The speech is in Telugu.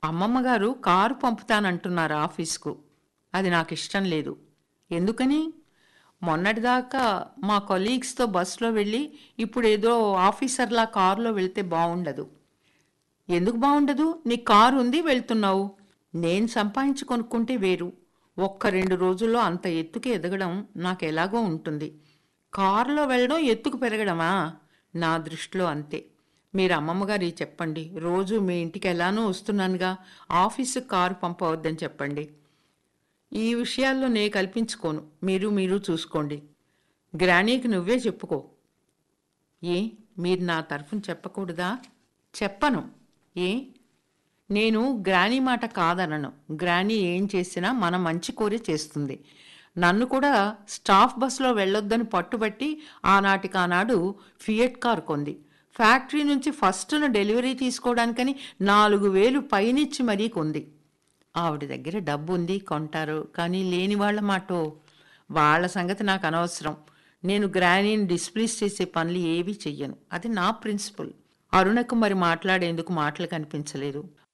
అమ్మమ్మ గారు కారు పంపుతానంటున్నారు ఆఫీస్కు. అది నాకిష్టం లేదు. ఎందుకని? మొన్నటిదాకా మా కొలీగ్స్తో బస్సులో వెళ్ళి ఇప్పుడేదో ఆఫీసర్లా కారులో వెళ్తే బావుండదు. ఎందుకు బావుండదు? నీకు కారు ఉంది, వెళ్తున్నావు. నేను సంపాదించి కొనుక్కుంటే వేరు. ఒక్క 2 రోజుల్లో అంత ఎత్తుకి ఎదగడం నాకెలాగో ఉంటుంది. కారులో వెళ్ళడం ఎత్తుకు పెరగడమా? నా దృష్టిలో అంతే. మీరు అమ్మమ్మగారికి చెప్పండి. రోజు మీ ఇంటికి ఎలానో వస్తున్నానుగా, ఆఫీసుకు కారు పంపవద్దని చెప్పండి. ఈ విషయాల్లో నే కల్పించుకోను. మీరు చూసుకోండి. గ్రానీకి నువ్వే చెప్పుకో. ఏ, మీరు నా తరఫున చెప్పకూడదా? చెప్పను. ఏ, నేను గ్రానీ మాట కాదనను. గ్రానీ ఏం చేసినా మన మంచి కోరి చేస్తుంది. నన్ను కూడా స్టాఫ్ బస్సులో వెళ్ళొద్దని పట్టుబట్టి ఆనాటికానాడు ఫియట్ కారు కొంది. ఫ్యాక్టరీ నుంచి ఫస్ట్ను డెలివరీ తీసుకోవడానికని 4,000 పైనిచ్చి మరీ కొంది. ఆవిడ దగ్గర డబ్బు ఉంది, కొంటారు. కానీ లేని వాళ్ళ మాటో, వాళ్ళ సంగతి నాకు అనవసరం. నేను గ్రానీని డిస్ప్లీస్ చేసే పనులు ఏవీ చెయ్యను. అది నా ప్రిన్సిపల్. అరుణకు మరి మాట్లాడేందుకు మాటలు కనిపించలేదు.